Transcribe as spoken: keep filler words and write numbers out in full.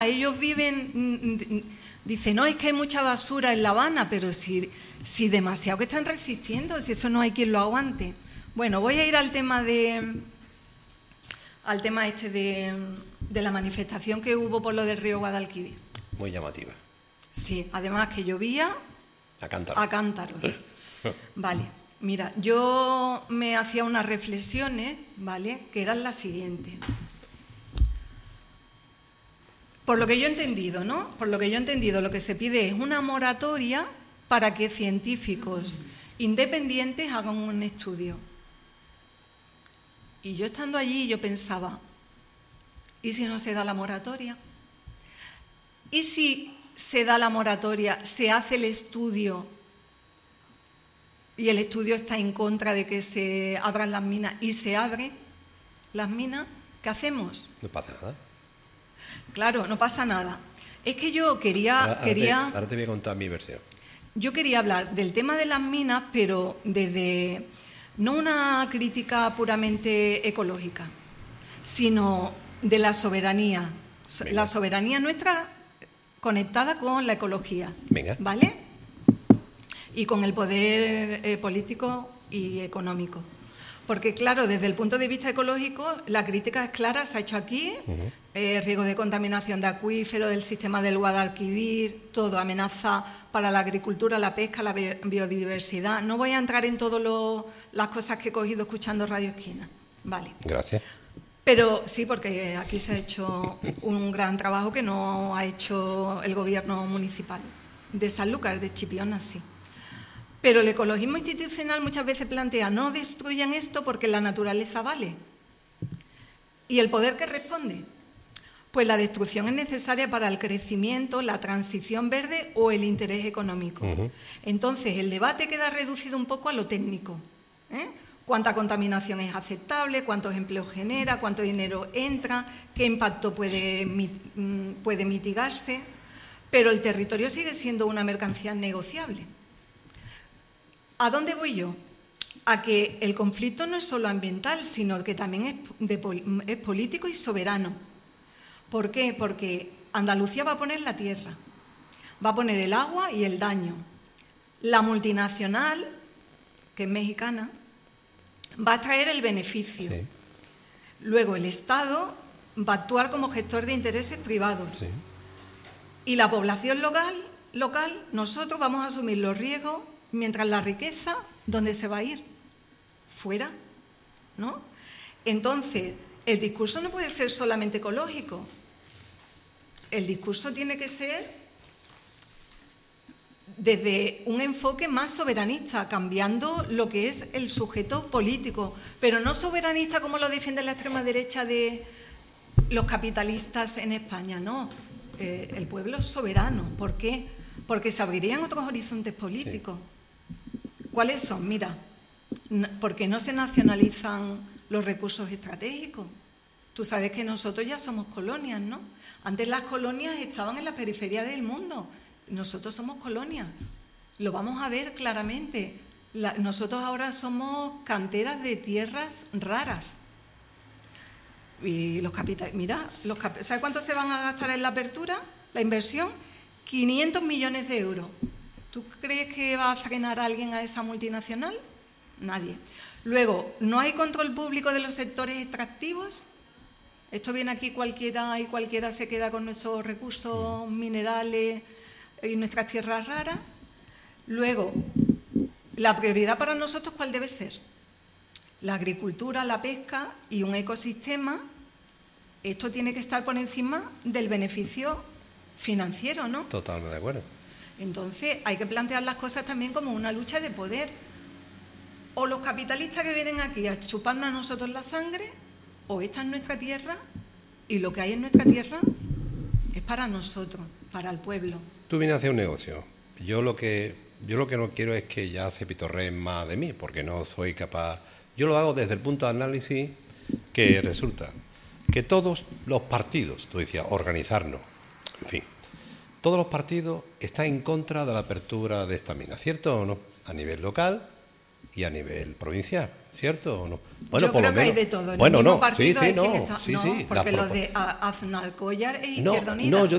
Ellos viven, dicen, no, es que hay mucha basura en La Habana, pero si, si demasiado que están resistiendo, si eso no hay quien lo aguante. Bueno, voy a ir al tema de al tema este de, de la manifestación que hubo por lo del río Guadalquivir. Muy llamativa. Sí, además que llovía a cántaros. A cántaros. Vale, mira, yo me hacía unas reflexiones, ¿vale?, que eran las siguientes. Por lo que yo he entendido, ¿no? Por lo que yo he entendido, lo que se pide es una moratoria para que científicos independientes hagan un estudio. Y yo estando allí, yo pensaba, ¿y si no se da la moratoria? ¿Y si se da la moratoria, se hace el estudio y el estudio está en contra de que se abran las minas y se abren las minas? ¿Qué hacemos? No pasa nada. Claro, no pasa nada. Es que yo quería... Ahora, ahora quería te, ahora te voy a contar mi versión. Yo quería hablar del tema de las minas, pero desde no una crítica puramente ecológica, sino de la soberanía. Venga. La soberanía nuestra conectada con la ecología. Venga. ¿Vale? Y con el poder eh, político y económico. Porque, claro, desde el punto de vista ecológico, la crítica es clara, se ha hecho aquí, uh-huh. eh, riesgo de contaminación de acuífero, del sistema del Guadalquivir, todo, amenaza para la agricultura, la pesca, la biodiversidad. No voy a entrar en todas las cosas que he cogido escuchando Radio Esquina. Vale. Gracias. Pero sí, porque aquí se ha hecho un gran trabajo que no ha hecho el gobierno municipal. De Sanlúcar, de Chipiona, sí. Pero el ecologismo institucional muchas veces plantea, no destruyan esto porque la naturaleza vale. ¿Y el poder qué responde? Pues la destrucción es necesaria para el crecimiento, la transición verde o el interés económico. Uh-huh. Entonces, el debate queda reducido un poco a lo técnico. ¿eh? ¿Cuánta contaminación es aceptable? ¿Cuántos empleos genera? ¿Cuánto dinero entra? ¿Qué impacto puede, puede mitigarse? Pero el territorio sigue siendo una mercancía negociable. ¿A dónde voy yo? A que el conflicto no es solo ambiental, sino que también es, de, es político y soberano. ¿Por qué? Porque Andalucía va a poner la tierra, va a poner el agua y el daño. La multinacional, que es mexicana, va a traer el beneficio. Sí. Luego el Estado va a actuar como gestor de intereses privados. Sí. Y la población local, local, nosotros vamos a asumir los riesgos. Mientras la riqueza, ¿dónde se va a ir? Fuera, ¿no? Entonces, el discurso no puede ser solamente ecológico. El discurso tiene que ser desde un enfoque más soberanista, cambiando lo que es el sujeto político, pero no soberanista como lo defiende la extrema derecha de los capitalistas en España, no. Eh, el pueblo es soberano. ¿Por qué? Porque se abrirían otros horizontes políticos. Sí. ¿Cuáles son? Mira, ¿por qué no se nacionalizan los recursos estratégicos? Tú sabes que nosotros ya somos colonias, ¿no? Antes las colonias estaban en la periferia del mundo. Nosotros somos colonias. Lo vamos a ver claramente. La, nosotros ahora somos canteras de tierras raras. Y los capitales, mira, los cap, ¿sabes cuánto se van a gastar en la apertura? La inversión, quinientos millones de euros. ¿Tú crees que va a frenar a alguien a esa multinacional? Nadie. Luego, ¿no hay control público de los sectores extractivos? Esto viene aquí cualquiera y cualquiera se queda con nuestros recursos minerales y nuestras tierras raras. Luego, la prioridad para nosotros, ¿cuál debe ser? La agricultura, la pesca y un ecosistema. Esto tiene que estar por encima del beneficio financiero, ¿no? Totalmente de acuerdo. Entonces, hay que plantear las cosas también como una lucha de poder. O los capitalistas que vienen aquí a chuparnos a nosotros la sangre, o esta es nuestra tierra, y lo que hay en nuestra tierra es para nosotros, para el pueblo. Tú vienes a hacer un negocio. Yo lo que, yo lo que no quiero es que ya se pitorreen más de mí, porque no soy capaz... Yo lo hago desde el punto de análisis que resulta que todos los partidos, tú decías, organizarnos, en fin... Todos los partidos están en contra de la apertura de esta mina, ¿cierto o no? A nivel local y a nivel provincial. ¿cierto o no? Bueno, yo por creo lo que menos. hay de todo. En bueno, el mismo no, partido sí, sí, hay quien no, está... sí, no, sí, porque la los propo- de A- Aznar Collar es No, Izquierda Unida. no, yo